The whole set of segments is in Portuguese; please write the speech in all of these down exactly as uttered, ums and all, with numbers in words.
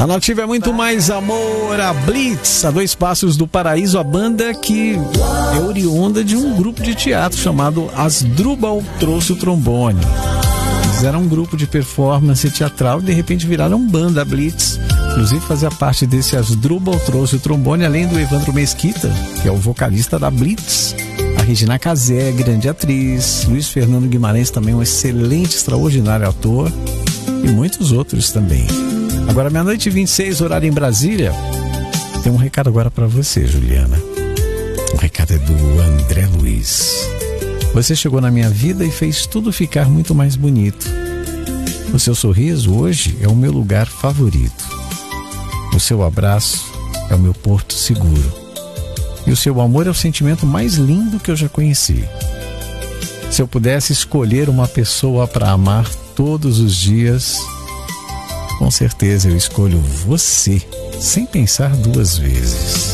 A Nativa é muito mais amor, a Blitz, a dois passos do paraíso, a banda que é oriunda de um grupo de teatro chamado Asdrubal Trouxe o Trombone. Eles eram um grupo de performance teatral e de repente viraram banda, a Blitz. Inclusive fazia parte desse Asdrubal Trouxe o Trombone, além do Evandro Mesquita, que é o vocalista da Blitz. A Regina Casé, grande atriz, Luiz Fernando Guimarães, também um excelente, extraordinário ator, e muitos outros também. Agora, meia-noite e vinte e seis, horário em Brasília. Tem um recado agora para você, Juliana. O recado é do André Luiz. Você chegou na minha vida e fez tudo ficar muito mais bonito. O seu sorriso hoje é o meu lugar favorito. O seu abraço é o meu porto seguro. E o seu amor é o sentimento mais lindo que eu já conheci. Se eu pudesse escolher uma pessoa para amar todos os dias, com certeza eu escolho você, sem pensar duas vezes.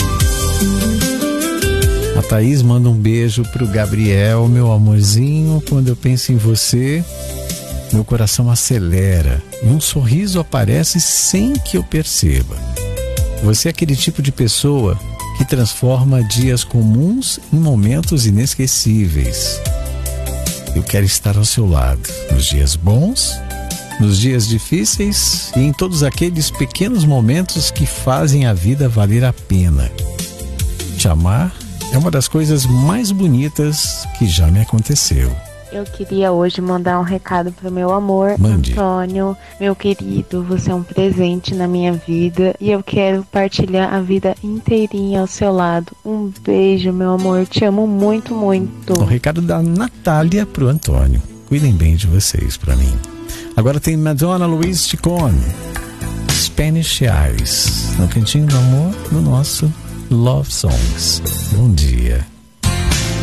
A Thaís manda um beijo pro Gabriel, meu amorzinho. Quando eu penso em você, meu coração acelera e um sorriso aparece sem que eu perceba. Você é aquele tipo de pessoa que transforma dias comuns em momentos inesquecíveis. Eu quero estar ao seu lado, nos dias bons, nos dias difíceis e em todos aqueles pequenos momentos que fazem a vida valer a pena. Te amar é uma das coisas mais bonitas que já me aconteceu. Eu queria hoje mandar um recado pro meu amor, Mande. Antônio, meu querido, você é um presente na minha vida e eu quero partilhar a vida inteirinha ao seu lado. Um beijo, meu amor, te amo muito, muito. O recado da Natália pro Antônio. Cuidem bem de vocês pra mim. Agora tem Madonna Luiz Ticone, Spanish Eyes, no Cantinho do Amor, no nosso Love Songs. Bom dia.